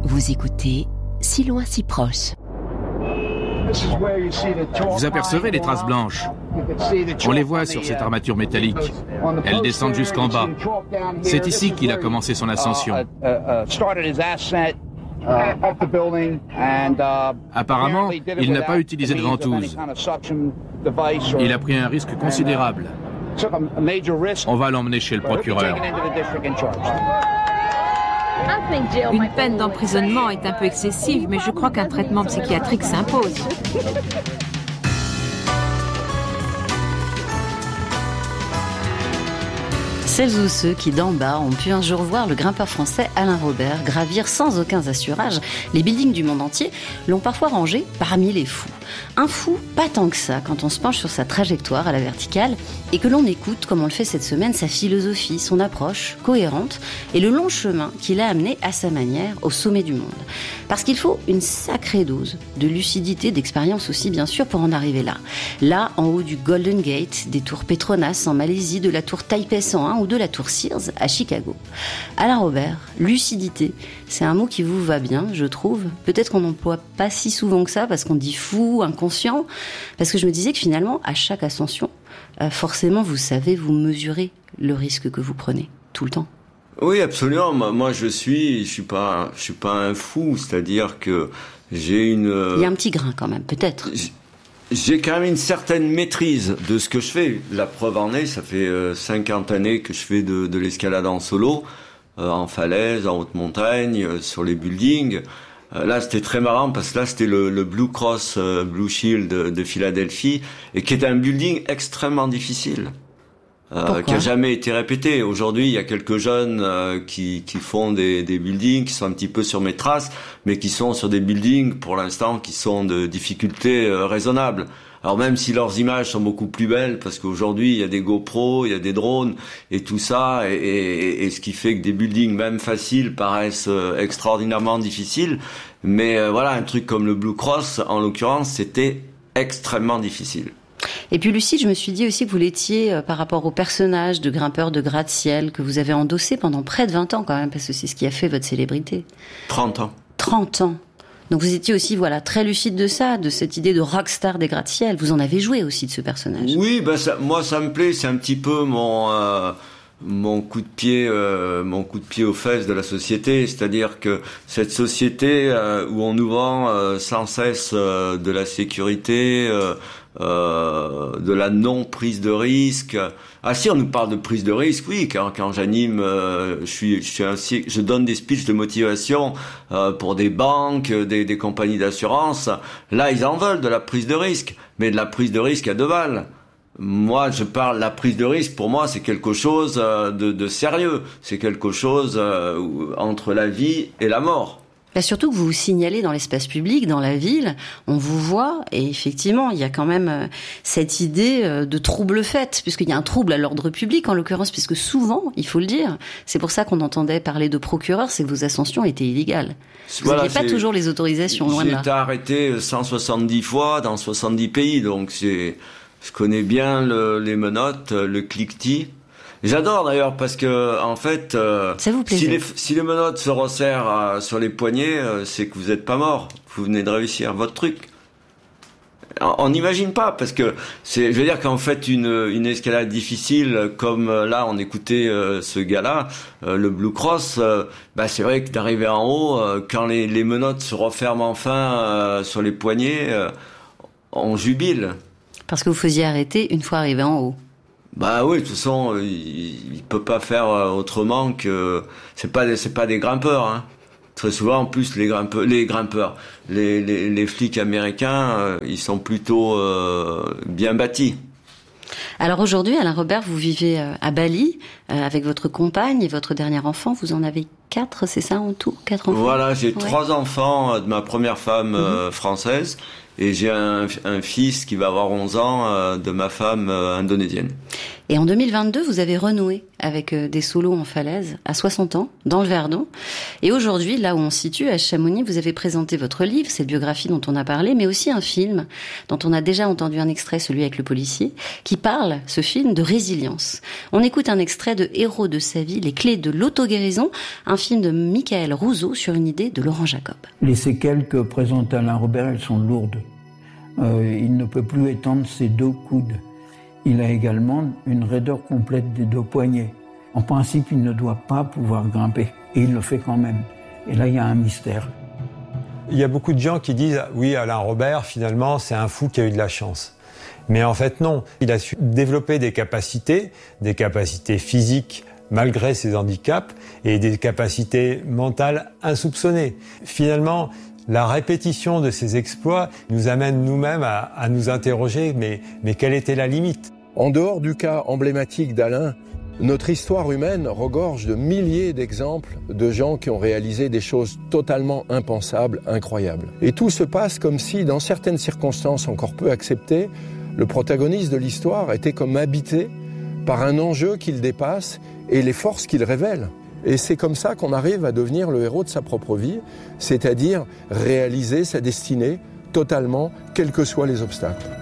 Vous écoutez Si loin si proche. Vous apercevez les traces blanches. On les voit sur cette armature métallique. Elles descendent jusqu'en bas. C'est ici qu'il a commencé son ascension. Apparemment, il n'a pas utilisé de ventouse. Il a pris un risque considérable. On va l'emmener chez le procureur. Une peine d'emprisonnement est un peu excessive, mais je crois qu'un traitement psychiatrique s'impose. Celles ou ceux qui d'en bas ont pu un jour voir le grimpeur français Alain Robert gravir sans aucun assurage les buildings du monde entier l'ont parfois rangé parmi les fous. Un fou, pas tant que ça, quand on se penche sur sa trajectoire à la verticale et que l'on écoute, comme on le fait cette semaine, sa philosophie, son approche cohérente et le long chemin qu'il a amené à sa manière au sommet du monde. Parce qu'il faut une sacrée dose de lucidité, d'expérience aussi bien sûr pour en arriver là. Là, en haut du Golden Gate, des tours Petronas en Malaisie, de la tour Taipei 101 ou de la tour Sears à Chicago. Alain Robert, lucidité, c'est un mot qui vous va bien, je trouve. Peut-être qu'on n'emploie pas si souvent que ça parce qu'on dit fou, inconscient, parce que je me disais que finalement, à chaque ascension, forcément, vous savez, vous mesurez le risque que vous prenez tout le temps. Oui, absolument. Moi, je suis pas un fou, c'est-à-dire que j'ai une... Il y a un petit grain quand même, peut-être. J'ai quand même une certaine maîtrise de ce que je fais. La preuve en est, ça fait 50 années que je fais de l'escalade en solo, en falaise, en haute montagne, sur les buildings. Là, c'était très marrant parce que là, c'était le Blue Cross Blue Shield de Philadelphie et qui est un building extrêmement difficile. Qui a jamais été répété. Aujourd'hui, il y a quelques jeunes qui font des buildings qui sont un petit peu sur mes traces, mais qui sont sur des buildings pour l'instant qui sont de difficultés raisonnables. Alors même si leurs images sont beaucoup plus belles, parce qu'aujourd'hui il y a des GoPro, il y a des drones et tout ça, et ce qui fait que des buildings même faciles paraissent extraordinairement difficiles. Mais voilà, un truc comme le Blue Cross, en l'occurrence, c'était extrêmement difficile. Et puis Lucide, je me suis dit aussi que vous l'étiez par rapport au personnage de grimpeur de gratte-ciel que vous avez endossé pendant près de 20 ans quand même, parce que c'est ce qui a fait votre célébrité. 30 ans. 30 ans. Donc vous étiez aussi très lucide de ça, de cette idée de rockstar des gratte-ciel. Vous en avez joué aussi de ce personnage. Oui, moi ça me plaît, c'est un petit peu mon coup de pied aux fesses de la société, c'est-à-dire que cette société où on nous vend sans cesse de la sécurité, de la non prise de risque. Ah si, on nous parle de prise de risque, oui, quand j'anime, je donne des speeches de motivation pour des banques, des compagnies d'assurance. Là, ils en veulent de la prise de risque, mais de la prise de risque à 2 balles. Moi, la prise de risque, pour moi, c'est quelque chose de sérieux. C'est quelque chose entre la vie et la mort. Surtout que vous vous signalez dans l'espace public, dans la ville, on vous voit, et effectivement, il y a quand même cette idée de trouble fait, puisqu'il y a un trouble à l'ordre public, en l'occurrence, puisque souvent, il faut le dire, c'est pour ça qu'on entendait parler de procureur, c'est que vos ascensions étaient illégales. Vous n'aviez pas toujours les autorisations, loin de là. J'ai été arrêté 170 fois dans 70 pays, donc je connais bien les menottes, le cliquetis. J'adore d'ailleurs parce que en fait, ça vous plaisait. Si les menottes se resserrent sur les poignets, c'est que vous êtes pas mort. Vous venez de réussir votre truc. On n'imagine pas parce que je veux dire qu'en fait une escalade difficile comme là on écoutait ce gars-là, le Blue Cross, c'est vrai que d'arriver en haut, quand les menottes se referment enfin sur les poignets, on jubile. Parce que vous faisiez arrêter une fois arrivé en haut. Bah oui, de toute façon, il peut pas faire autrement que c'est pas des grimpeurs, hein. Très souvent, en plus, les flics américains, ils sont plutôt bien bâtis. Alors aujourd'hui, Alain Robert, vous vivez à Bali avec votre compagne et votre dernier enfant. Vous en avez 4, c'est ça en tout, 4 enfants. Voilà, j'ai 3 enfants de ma première femme française Et j'ai un fils qui va avoir 11 ans de ma femme indonésienne. Et en 2022, vous avez renoué avec des solos en falaise à 60 ans, dans le Verdon. Et aujourd'hui, là où on se situe, à Chamonix, vous avez présenté votre livre, cette biographie dont on a parlé, mais aussi un film dont on a déjà entendu un extrait, celui avec le policier, qui parle, ce film, de résilience. On écoute un extrait de Héros de sa vie, les clés de l'auto-guérison, un film de Michael Rousseau sur une idée de Laurent Jacob. Les séquelles que présente Alain Robert, elles sont lourdes. Il ne peut plus étendre ses 2 coudes. Il a également une raideur complète des 2 poignets. En principe, il ne doit pas pouvoir grimper. Et il le fait quand même. Et là, il y a un mystère. Il y a beaucoup de gens qui disent « Oui, Alain Robert, finalement, c'est un fou qui a eu de la chance ». Mais en fait, non. Il a su développer des capacités physiques malgré ses handicaps et des capacités mentales insoupçonnées. Finalement, la répétition de ces exploits nous amène nous-mêmes à nous interroger, mais quelle était la limite ? En dehors du cas emblématique d'Alain, notre histoire humaine regorge de milliers d'exemples de gens qui ont réalisé des choses totalement impensables, incroyables. Et tout se passe comme si, dans certaines circonstances encore peu acceptées, le protagoniste de l'histoire était comme habité par un enjeu qu'il dépasse et les forces qu'il révèle. Et c'est comme ça qu'on arrive à devenir le héros de sa propre vie, c'est-à-dire réaliser sa destinée totalement, quels que soient les obstacles.